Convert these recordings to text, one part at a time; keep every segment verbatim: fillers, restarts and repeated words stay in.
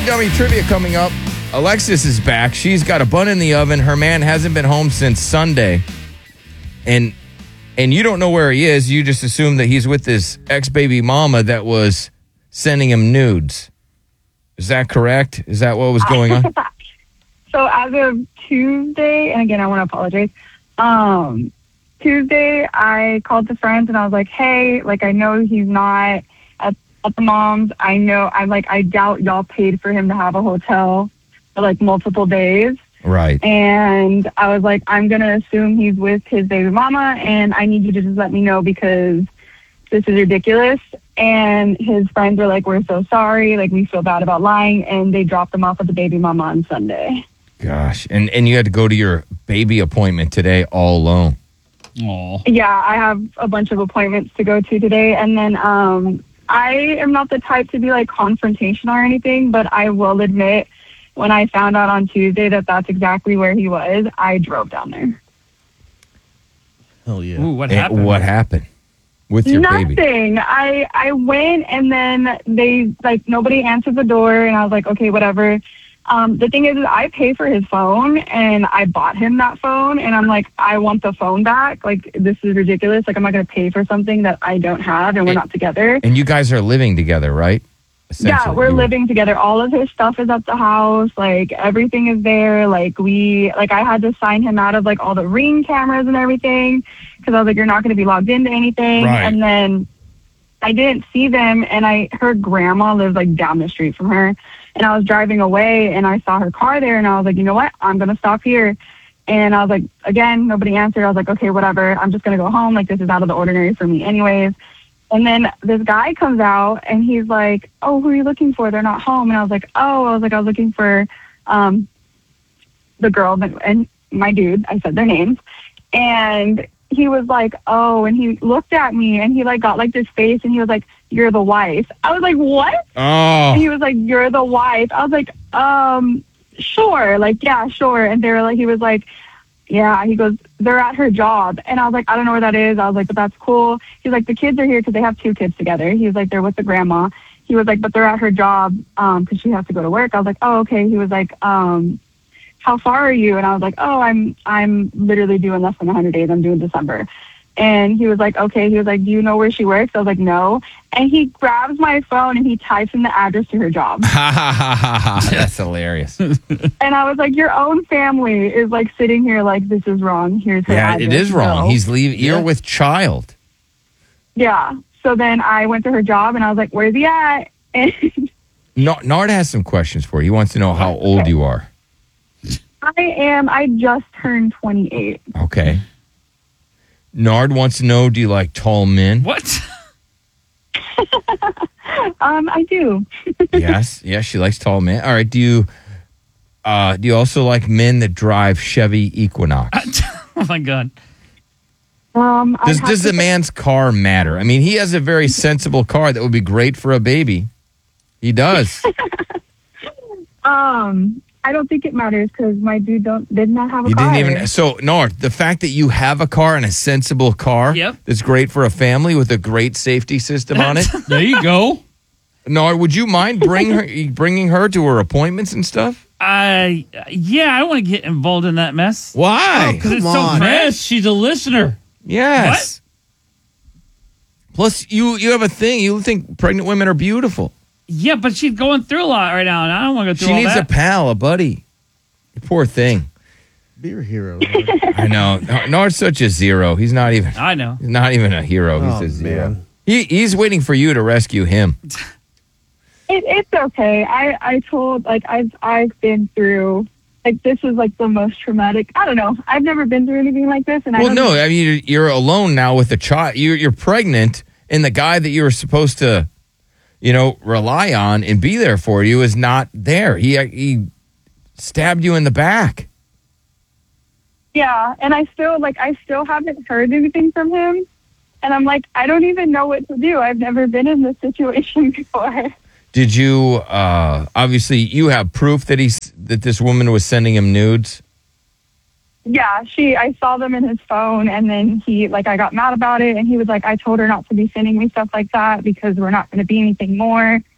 Dummy trivia coming up. Alexis is back. She's got a bun in the oven. Her man hasn't been home since Sunday. And and you don't know where he is. You just assume that he's with his ex-baby mama that was sending him nudes. Is that correct? Is that what was going on? So as of Tuesday, and again, I want to apologize. Um, Tuesday, I called the friends and I was like, hey, like, I know he's not at, at the mom's. I know, I'm like, I doubt y'all paid for him to have a hotel for like multiple days. Right. And I was like, I'm going to assume he's with his baby mama and I need you to just let me know because this is ridiculous. And his friends were like, we're so sorry. Like, we feel bad about lying. And they dropped him off at the baby mama on Sunday. Gosh. And and you had to go to your baby appointment today all alone. Aww. Yeah, I have a bunch of appointments to go to today. And then um, I am not the type to be like confrontational or anything, but I will admit when I found out on Tuesday that that's exactly where he was, I drove down there. Hell yeah. Ooh, what And happened? what happened with your Nothing. baby? I, I went and then they, like, nobody answered the door and I was like, okay, whatever. Um, the thing is, is I pay for his phone and I bought him that phone and I'm like, I want the phone back. Like, this is ridiculous. Like, I'm not going to pay for something that I don't have and we're not together. And you guys are living together, right? Yeah, we're You- living together. All of his stuff is at the house. Like, everything is there. Like, we, like, I had to sign him out of, like, all the Ring cameras and everything because I was like, you're not going to be logged into anything. Right. And then I didn't see them, and I, her grandma lives, like, down the street from her. And I was driving away, and I saw her car there, and I was like, you know what? I'm going to stop here. And I was like, again, nobody answered. I was like, okay, whatever. I'm just going to go home. Like, this is out of the ordinary for me anyways. And then this guy comes out and he's like, oh, who are you looking for? They're not home. And I was like, oh, I was like, I was looking for um, the girl that, and my dude. I said their names. And he was like, oh, and he looked at me and he like got like this face and he was like, you're the wife. I was like, what? Oh. And he was like, you're the wife. I was like, um, sure. Like, yeah, sure. And they were like, he was like, yeah, he goes, they're at her job. And I was like, I don't know where that is. I was like, but that's cool. He's like, the kids are here because they have two kids together. He was like, they're with the grandma. He was like, but they're at her job um, because she has to go to work. I was like, oh, okay. He was like, um, how far are you? And I was like, oh, I'm I'm literally doing less than one hundred days. I'm doing December. And he was like, okay. He was like, do you know where she works? I was like, no. And he grabs my phone and he types in the address to her job. Ha ha ha ha ha. That's hilarious. And I was like, your own family is like sitting here like, this is wrong. Here's her Yeah, address. it is wrong. No. He's leaving. You're Yeah. with child. Yeah. So then I went to her job and I was like, where's he at? And No, Nard has some questions for you. He wants to know how old Okay. you are. I am, I just turned twenty-eight. Okay. Nard wants to know, do you like tall men? What? Um, I do. Yes. Yes, she likes tall men. All right. Do you uh, do you also like men that drive Chevy Equinox? Oh, my God. Um, I'd Does have does to the man's car matter? I mean, he has a very sensible car that would be great for a baby. He does. Um, I don't think it matters because my dude don't did not have a You car. didn't even. So, Nard, the fact that you have a car and a sensible car Yep. that's great for a family with a great safety system on it. There you go. Nard, would you mind bring her, bringing her to her appointments and stuff? I yeah, I don't want to get involved in that mess. Why? Because it's Come so on. fresh. She's a listener. Yes. Plus, you you have a thing. You think pregnant women are beautiful. Yeah, but she's going through a lot right now, and I don't want to go through She all needs that. a pal, a buddy. Poor thing. Be your hero. I know. Nard's such a zero. He's not even. I know. He's not even a hero. He's Oh, a zero. man. He he's waiting for you to rescue him. It, it's okay. I, I told, like, I've, I've been through, like, this is, like, the most traumatic. I don't know. I've never been through anything like this. And I Well, don't no. I mean, you're alone now with a child. You're you're pregnant, and the guy that you were supposed to, you know, rely on and be there for you is not there. He he stabbed you in the back. Yeah, and I still, like, I still haven't heard anything from him. And I'm like, I don't even know what to do. I've never been in this situation before. Did you? Uh, obviously, you have proof that he's that this woman was sending him nudes. Yeah, she, I saw them in his phone, and then he, like, I got mad about it, and he was like, I told her not to be sending me stuff like that because we're not going to be anything more.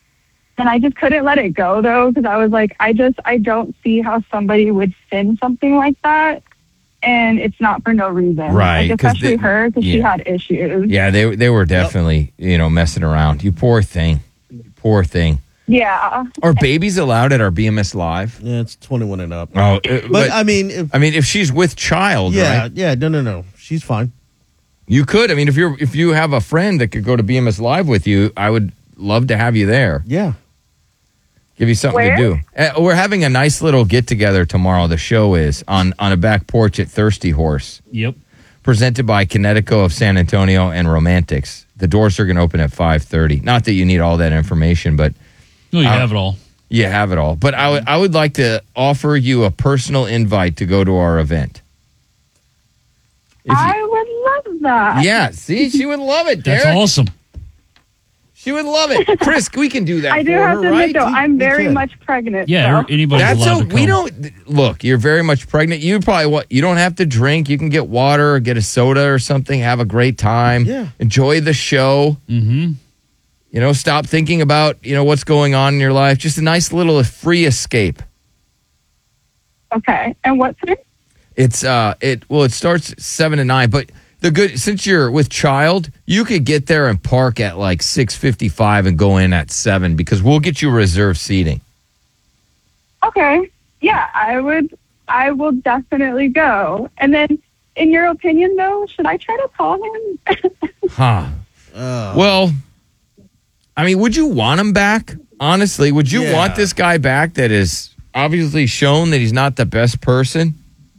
And I just couldn't let it go, though, because I was like, I just, I don't see how somebody would send something like that. And it's not for no reason. Right, Like, 'cause especially they- her, because she yeah. had issues. Yeah, they they were definitely, you know, messing around. You poor thing. Poor thing. Yeah. Are babies allowed at our B M S Live? Yeah, it's twenty-one and up. Oh, uh, But, but, I mean, if, I mean, if she's with child, yeah, right? yeah, no, no, no. She's fine. You could. I mean, if you're if you have a friend that could go to B M S Live with you, I would love to have you there. Yeah. Give you something Where? to do. Uh, we're having a nice little get together tomorrow. The show is on on a back porch at Thirsty Horse, Yep. presented by Connecticut of San Antonio and Romantics. The doors are going to open at five thirty. Not that you need all that information, but No, you Uh, have it all. you have it all. But I would I would like to offer you a personal invite to go to our event. If you- I would love that. yeah, see, she would love it, That's Derek. awesome. She would love it. Chris, we can do that I do for have her, to right? admit, though, You- I'm you very can. much pregnant. Yeah, so. anybody's That's allowed a, to come. we don't look. You're very much pregnant. You probably what you don't have to drink. You can get water or get a soda or something. Have a great time. Yeah. Enjoy the show. Mm-hmm. You know, stop thinking about you know what's going on in your life. Just a nice little free escape. Okay. And what's it? It's uh, it well, it starts at seven to nine, but the good since you're with child, you could get there and park at like six fifty five and go in at seven because we'll get you reserved seating. Okay. Yeah, I would. I will definitely go. And then, in your opinion, though, should I try to call him? Huh. Uh, Well, I mean, would you want him back? Honestly, would you Yeah. want this guy back that is obviously shown that he's not the best person?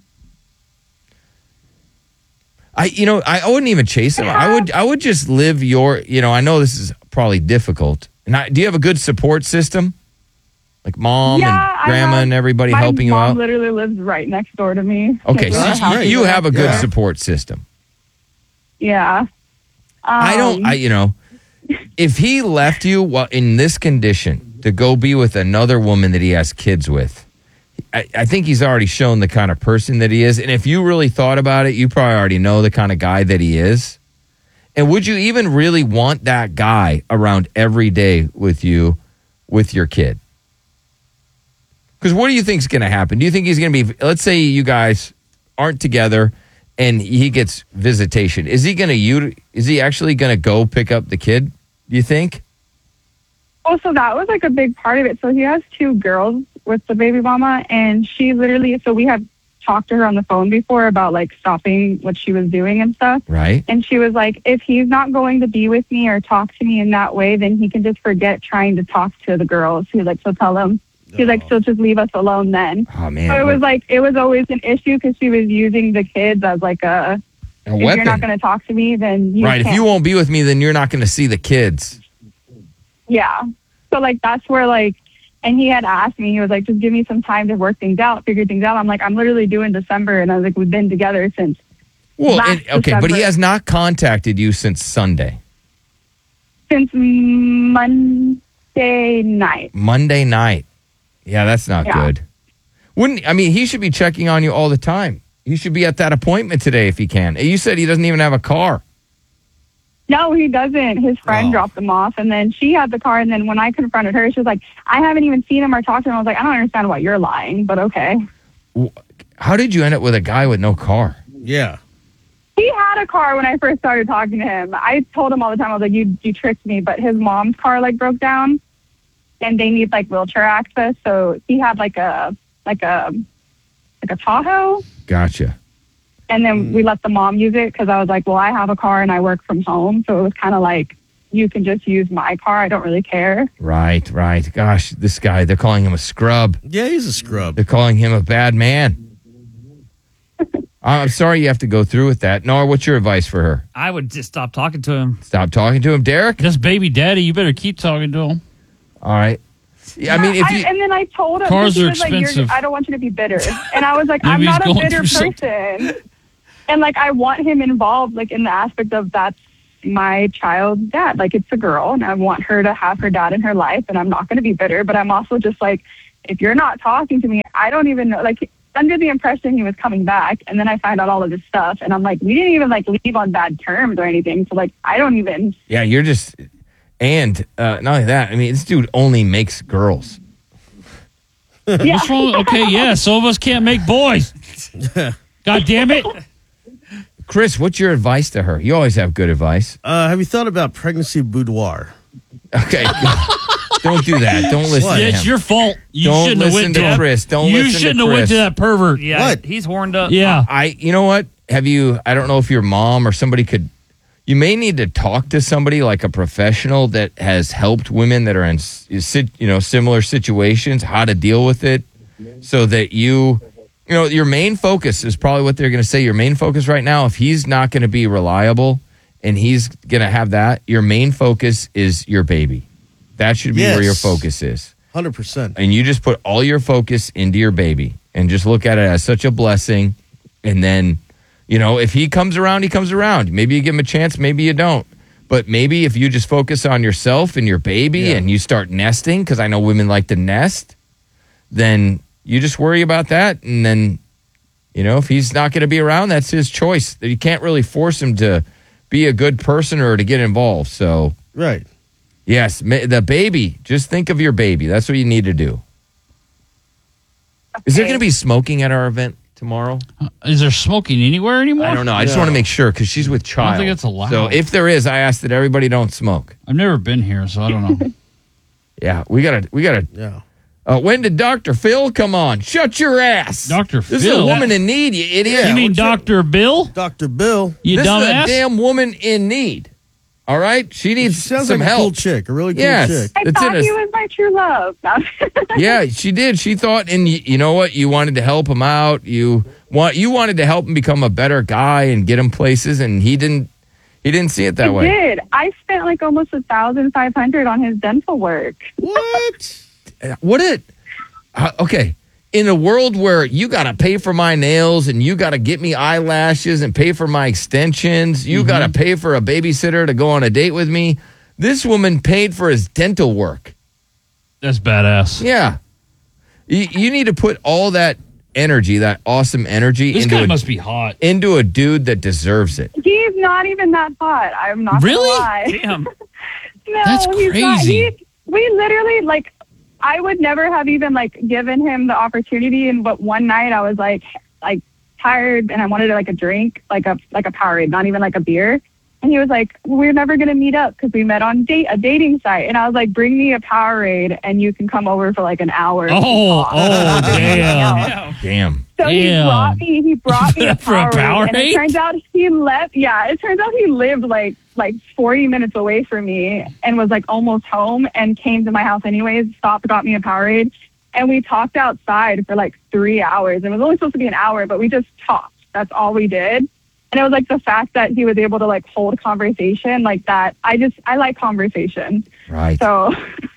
I, you know, I, I wouldn't even chase him. I would, I would just live your, you know, I know this is probably difficult. And I, do you have a good support system? Like mom yeah, and I grandma have- and everybody my helping you mom out? literally lives right next door to me. Okay, Like, so we're that's you, happy great. you with have a it. good Yeah. support system. Yeah. Um, I don't, I, you know, if he left you while in this condition to go be with another woman that he has kids with, I, I think he's already shown the kind of person that he is. And if you really thought about it, you probably already know the kind of guy that he is. And would you even really want that guy around every day with you, with your kid? Because what do you think is going to happen? Do you think he's going to be, let's say you guys aren't together and he gets visitation. Is he going to, you? is he actually going to go pick up the kid, do you think? Oh, so that was like a big part of it. So he has two girls with the baby mama, and she literally, so we had talked to her on the phone before about like stopping what she was doing and stuff. Right. And she was like, if he's not going to be with me or talk to me in that way, then he can just forget trying to talk to the girls. He's like, so tell him. He's like, so just leave us alone then. Oh, man. So it was like, it was always an issue because she was using the kids as like a, a if weapon. you're not going to talk to me, then you right. If can't. you won't be with me, then you're not going to see the kids. Yeah. So like that's where like, and he had asked me, he was like, just give me some time to work things out, figure things out. I'm like, I'm literally doing December, and I was like, we've been together since. Well, last and- okay, but he December. has not contacted you since Sunday, Since Monday night. Monday night. Yeah, that's not Yeah. good. Wouldn't I mean he should be checking on you all the time. He should be at that appointment today if he can. You said he doesn't even have a car. No, he doesn't. His friend Oh. dropped him off, and then she had the car. And then when I confronted her, she was like, I haven't even seen him or talked to him. I was like, I don't understand why you're lying, but okay. How did you end up with a guy with no car? yeah. He had a car when I first started talking to him. I told him all the time, I was like, you, you tricked me. But his mom's car like broke down, and they need like wheelchair access. So he had like a like a like a Tahoe. Gotcha. And then we let the mom use it because I was like, well, I have a car and I work from home. So it was kind of like, you can just use my car. I don't really care. Right, right. Gosh, this guy, they're calling him a scrub. Yeah, he's a scrub. They're calling him a bad man. I'm sorry you have to go through with that. Nora, what's your advice for her? I would just stop talking to him. Stop talking to him, Derek? This baby daddy, you better keep talking to him. All right. Yeah, I mean, if I, you... and then I told him, Cars he are was like, You're, expensive. I don't want you to be bitter. And I was like, Maybe I'm he's not a going bitter through something. person. And like, I want him involved, like in the aspect of that's my child's dad. Like it's a girl, and I want her to have her dad in her life. And I'm not going to be bitter, but I'm also just like, if you're not talking to me, I don't even know. Like under the impression he was coming back, and then I find out all of this stuff, and I'm like, we didn't even like leave on bad terms or anything. So like, I don't even. Yeah, you're just... And uh, not only that, I mean, this dude only makes girls. Yeah. What's wrong? Okay, yeah, some of us can't make boys. God damn it. Chris, what's your advice to her? You always have good advice. Uh, have you thought about pregnancy boudoir? Okay. Don't do that. Don't listen What? to Yeah, him. it's your fault. You Don't shouldn't have listen went to that. Chris. Don't you listen to shouldn't have went Chris. to that pervert. Yeah, What? he's horned up. Yeah. I, you know what? Have you, I don't know if your mom or somebody could, you may need to talk to somebody like a professional that has helped women that are in, si- you know, similar situations, how to deal with it so that you, you know, your main focus is probably what they're going to say. Your main focus right now, if he's not going to be reliable and he's going to have that, your main focus is your baby. That should be Yes. where your focus is. one hundred percent. And you just put all your focus into your baby and just look at it as such a blessing. And then, you know, if he comes around, he comes around. Maybe you give him a chance, maybe you don't. But maybe if you just focus on yourself and your baby Yeah. and you start nesting, because I know women like to nest, then you just worry about that. And then, you know, if he's not going to be around, that's his choice. You can't really force him to be a good person or to get involved. So, Right. yes, ma- the baby, just think of your baby. That's what you need to do. Is there going to be smoking at our event tomorrow? Is there smoking anywhere anymore? I don't know. I just No. want to make sure because she's with child. think it's allowed. So if there is, I ask that everybody don't smoke. I've never been here, so I don't know. Yeah, we gotta, we gotta. Yeah. Uh, when did Doctor Phil come on? Shut your ass, Doctor This is a Phil? woman in need, you idiot. you mean Doctor Bill? Doctor Bill. You this dumbass? is a damn woman in need. All right, she She needs sounds some like a help. cool chick, a really cool Yes. chick. I It's thought in a- he was my true love. Yeah, she did. She thought, and you, you know what? You wanted to help him out. You want, you wanted to help him become a better guy and get him places, and he didn't. He didn't see it that I way. did. I spent like almost a thousand five hundred on his dental work. What? What it? Uh, okay, in a world where you got to pay for my nails and you got to get me eyelashes and pay for my extensions, you got to pay for a babysitter to go on a date with me. This woman paid for his dental work. That's badass. Yeah, you, you need to put all that energy, that awesome energy, This into guy a, must be hot. into a dude that deserves it. He's not even that hot. I'm not Really? gonna lie. Damn. No, That's he's not. crazy. He, we literally like. I would never have even like given him the opportunity. And but one night I was like, like tired, and I wanted like a drink, like a like a Powerade, not even like a beer. And he was like, "We're never gonna meet up because we met on date a dating site." And I was like, "Bring me a Powerade, and you can come over for like an hour." and Oh, talk." oh, damn. Damn. Damn. So he Damn. brought me. He brought me a For a Powerade, and Powerade? it turns out he left. Yeah, it turns out he lived like like forty minutes away from me, and was like almost home, and came to my house anyways. Stopped, got me a Powerade, and we talked outside for like three hours. It was only supposed to be an hour, but we just talked. That's all we did. And it was like the fact that he was able to like hold conversation like that. I just I like conversation. Right. So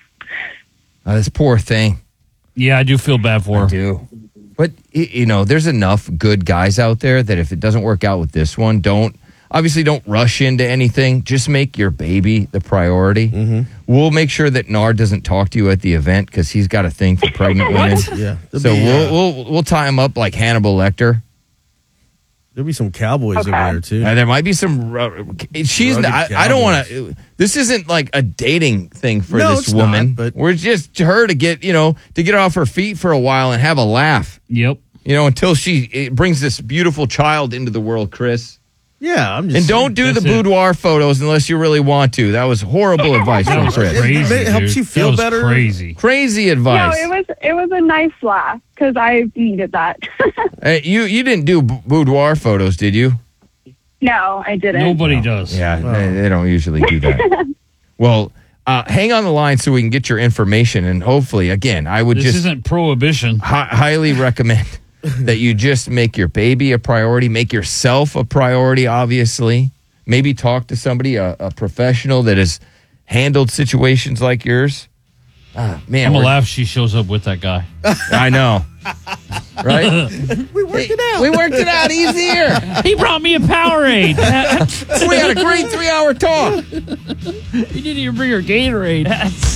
Oh, this poor thing. Yeah, I do feel bad for her. do. But, y- you know, there's enough good guys out there that if it doesn't work out with this one, don't, obviously don't rush into anything. Just make your baby the priority. Mm-hmm. We'll make sure that Nard doesn't talk to you at the event because he's got a thing for pregnant women. Yeah. There'll So be, we'll, uh, we'll, we'll tie him up like Hannibal Lecter. there'll be some cowboys Okay. over there, too. Uh, there might be some. Uh, she's. Rugged I, I don't want cowboys. to. This isn't like a dating thing for No, this it's woman. not, but- We're just her to get you know to get off her feet for a while and have a laugh. Yep. You know, until she it brings this beautiful child into the world, Chris. Yeah, I'm just. And don't do the That's it. boudoir photos unless you really want to. That was horrible advice That from was Chris. crazy. It helps dude. you feel that was better. Crazy. Crazy no, advice. it was it was a nice laugh because I needed that. Hey, you you didn't do b- boudoir photos, did you? No, I didn't. Nobody does. Yeah, Wow. they, they don't usually do that. Well, uh, hang on the line so we can get your information, and hopefully, again, I would This just isn't prohibition. hi- highly recommend that you just make your baby a priority, make yourself a priority, obviously. Maybe talk to somebody, a, a professional that has handled situations like yours. Ah, man, I'm gonna we're- laugh if she shows up with that guy. I know. Right? We worked it out. We worked it out easier. He brought me a Powerade. We had a great three hour talk. He didn't even bring her Gatorade.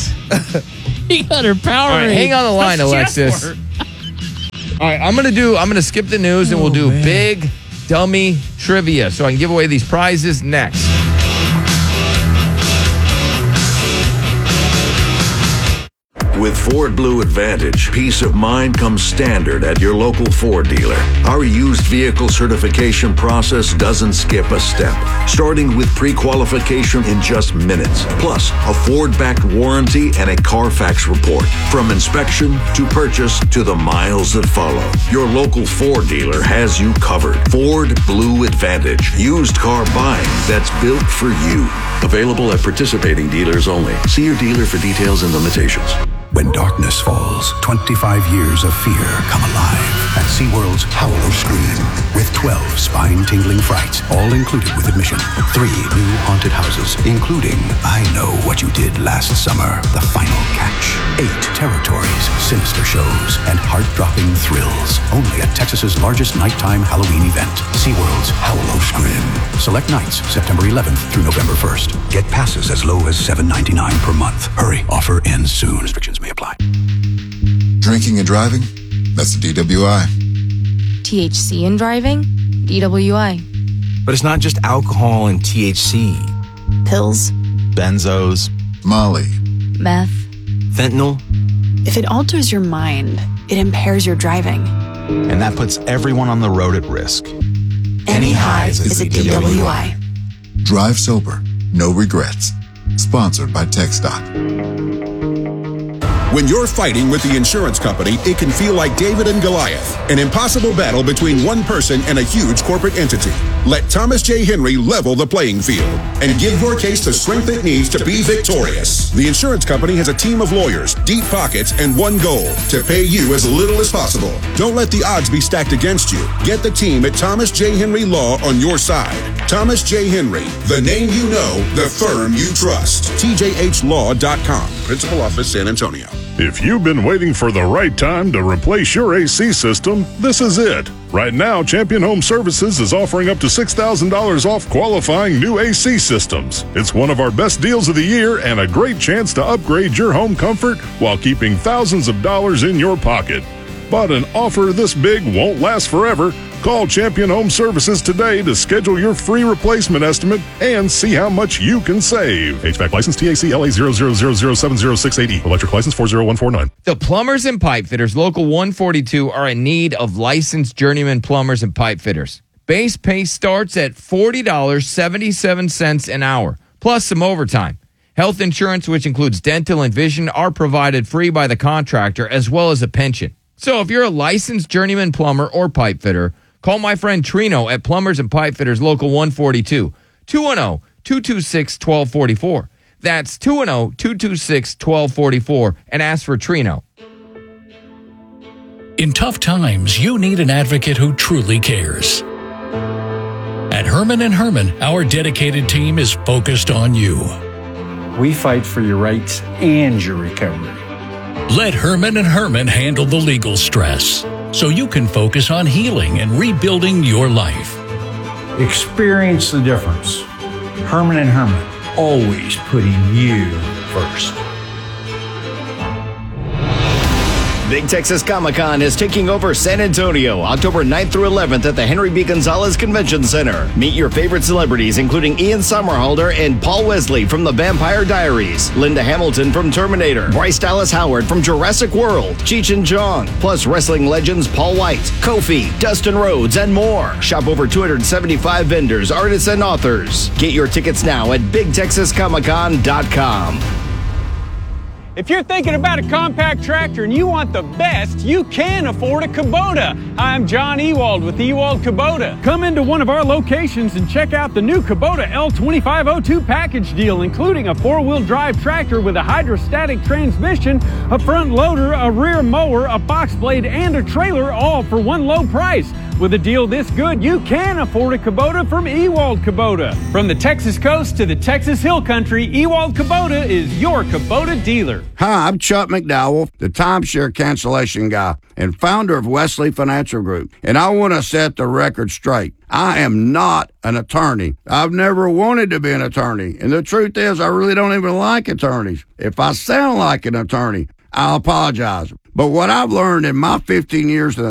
He got her Powerade. All right, hang on the line, Alexis. All right, I'm gonna do. I'm gonna skip the news and we'll do big dummy trivia so I can give away these prizes next. With Ford Blue Advantage, peace of mind comes standard at your local Ford dealer. Our used vehicle certification process doesn't skip a step, starting with pre-qualification in just minutes, plus a Ford-backed warranty and a Carfax report. From inspection to purchase to the miles that follow, your local Ford dealer has you covered. Ford Blue Advantage, used car buying that's built for you. Available at participating dealers only. See your dealer for details and limitations. When darkness falls, twenty-five years of fear come alive at SeaWorld's Howler Scream. With twelve spine-tingling frights, all included with admission. Three new haunted houses, including I Know What You Did Last Summer, The Final Catch. Eight territories, sinister shows, and heart-dropping thrills. Only at Texas's largest nighttime Halloween event, SeaWorld's Howler Scream. Select nights, September eleventh through November first. Get passes as low as seven ninety-nine per month. Hurry, offer ends soon. Restrictions may apply. Drinking and driving? That's the D W I. T H C in driving? D W I. But it's not just alcohol and T H C. Pills. Benzos. Molly. Meth. Fentanyl. If it alters your mind, it impairs your driving. And that puts everyone on the road at risk. Any highs is a D W I. Drive sober. No regrets. Sponsored by TxDOT. When you're fighting with the insurance company, it can feel like David and Goliath, an impossible battle between one person and a huge corporate entity. Let Thomas J. Henry level the playing field and give your case the strength it needs to be victorious. The insurance company has a team of lawyers, deep pockets, and one goal: to pay you as little as possible. Don't let the odds be stacked against you. Get the team at Thomas J. Henry Law on your side. Thomas J. Henry, the name you know, the firm you trust. T J H law dot com, Principal Office, San Antonio. If you've been waiting for the right time to replace your A C system, this is it. Right now, Champion Home Services is offering up to six thousand dollars off qualifying new A C systems. It's one of our best deals of the year and a great chance to upgrade your home comfort while keeping thousands of dollars in your pocket. But an offer this big won't last forever. Call Champion Home Services today to schedule your free replacement estimate and see how much you can save. H V A C license T A C L A zero zero zero zero seven zero six eight E. Electric license four zero one four nine. The Plumbers and Pipe Fitters Local one forty-two are in need of licensed journeyman plumbers and pipe fitters. Base pay starts at forty dollars and seventy-seven cents an hour, plus some overtime. Health insurance, which includes dental and vision, are provided free by the contractor, as well as a pension. So if you're a licensed journeyman plumber or pipe fitter, call my friend Trino at Plumbers and Pipe Fitters Local one forty-two, two one zero, two two six, one two four four. That's two one zero, two two six, one two four four, and ask for Trino. In tough times, you need an advocate who truly cares. At Herman and Herman, our dedicated team is focused on you. We fight for your rights and your recovery. Let Herman and Herman handle the legal stress, so you can focus on healing and rebuilding your life. Experience the difference. Herman and Herman, always putting you first. Big Texas Comic-Con is taking over San Antonio October ninth through eleventh at the Henry B. Gonzalez Convention Center. Meet your favorite celebrities, including Ian Somerhalder and Paul Wesley from The Vampire Diaries, Linda Hamilton from Terminator, Bryce Dallas Howard from Jurassic World, Cheech and Chong, plus wrestling legends Paul White, Kofi, Dustin Rhodes, and more. Shop over two hundred seventy-five vendors, artists, and authors. Get your tickets now at big texas comic con dot com. If you're thinking about a compact tractor and you want the best, you can afford a Kubota. Hi, I'm John Ewald with Ewald Kubota. Come into one of our locations and check out the new Kubota L twenty-five oh two package deal, including a four-wheel drive tractor with a hydrostatic transmission, a front loader, a rear mower, a box blade, and a trailer, all for one low price. With a deal this good, you can afford a Kubota from Ewald Kubota. From the Texas coast to the Texas Hill Country, Ewald Kubota is your Kubota dealer. Hi, I'm Chuck McDowell, the timeshare cancellation guy and founder of Wesley Financial Group. And I want to set the record straight. I am not an attorney. I've never wanted to be an attorney. And the truth is, I really don't even like attorneys. If I sound like an attorney, I apologize. But what I've learned in my fifteen years in the